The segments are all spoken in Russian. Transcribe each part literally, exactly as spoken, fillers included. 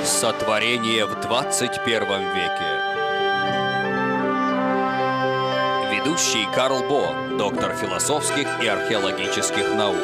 Сотворение в двадцать первом веке. Ведущий Карл Бо, доктор философских и археологических наук.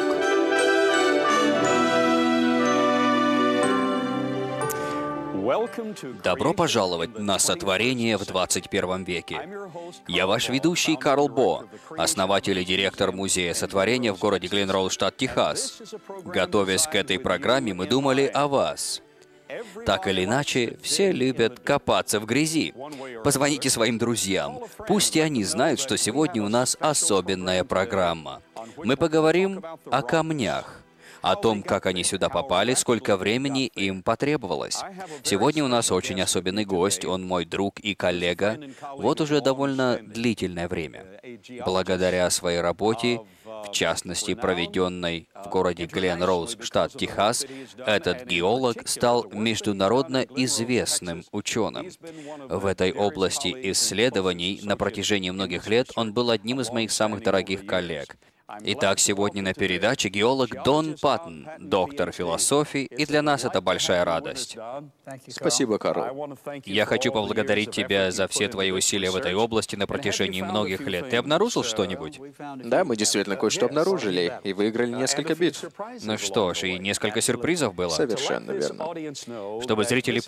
Добро пожаловать на «Сотворение в двадцать первом веке». Я ваш ведущий Карл Бо, основатель и директор Музея Сотворения в городе Глен-Роуз, штат Техас. Готовясь к этой программе, мы думали о вас. Так или иначе, все любят копаться в грязи. Позвоните своим друзьям. Пусть и они знают, что сегодня у нас особенная программа. Мы поговорим о камнях. О том, как они сюда попали, сколько времени им потребовалось. Сегодня у нас очень особенный гость, он мой друг и коллега, вот уже довольно длительное время. Благодаря своей работе, в частности, проведенной в городе Глен-Роуз, штат Техас, этот геолог стал международно известным ученым. В этой области исследований на протяжении многих лет он был одним из моих самых дорогих коллег. Итак, сегодня на передаче геолог Дон Паттон, доктор философии, и для нас это большая радость. Спасибо, Карл. Я хочу поблагодарить тебя за все твои усилия в этой области на протяжении многих лет. Ты обнаружил что-нибудь? Да, мы действительно кое-что обнаружили и выиграли несколько битв. Ну что ж, и несколько сюрпризов было. Совершенно верно. Чтобы зрители